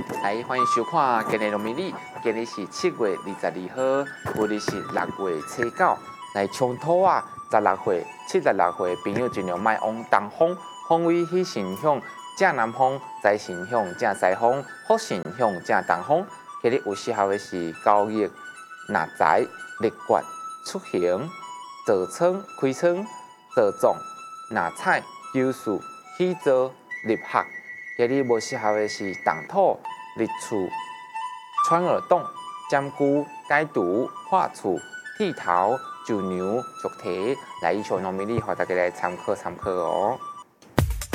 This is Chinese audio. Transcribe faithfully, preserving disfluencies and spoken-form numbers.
来，欢迎收看今日农民历，今日是七月二十二号，旧日是六月初九。来冲土啊，十六岁、七十六岁的朋友尽量莫往东方，方位去神向正南方，再神向正西方，福神向正东方。今日有适合的是交易、纳财、立决、出行、坐仓、开仓、坐庄、纳彩、求事、喜做、入学。今日无适合的是动土、立厝、穿耳洞、占居、解毒、画厝、剃头、就牛、足蹄。来，以上农民历，互大家来参考参考哦。